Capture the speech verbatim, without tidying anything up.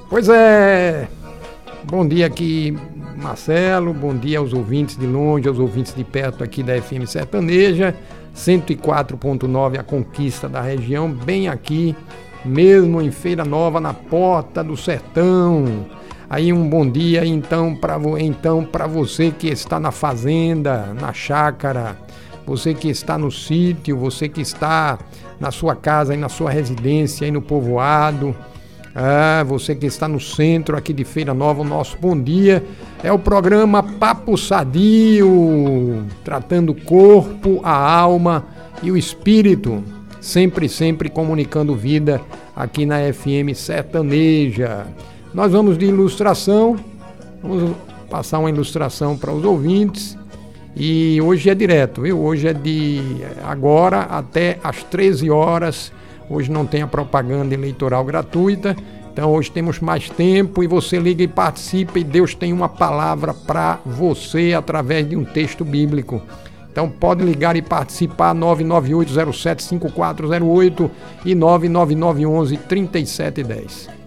Pois é, bom dia aqui, Marcelo, bom dia aos ouvintes de longe, aos ouvintes de perto aqui da F M Sertaneja, cento e quatro ponto nove, a conquista da região, bem aqui, mesmo em Feira Nova, na porta do sertão. Aí um bom dia então para então para você que está na fazenda, na chácara, você que está no sítio, você que está na sua casa e na sua residência e no povoado. Ah, você que está no centro aqui de Feira Nova, o nosso bom dia é o programa Papo Sadio, tratando o corpo, a alma e o espírito, sempre, sempre comunicando vida aqui na F M Sertaneja. Nós vamos de ilustração, vamos passar uma ilustração para os ouvintes e hoje é direto, viu? Hoje é de agora até às treze horas. Hoje não tem a propaganda eleitoral gratuita, então hoje temos mais tempo e você liga e participa e Deus tem uma palavra para você através de um texto bíblico. Então pode ligar e participar, nove nove oito zero sete cinco quatro zero oito e nove nove nove um um trinta e sete dez.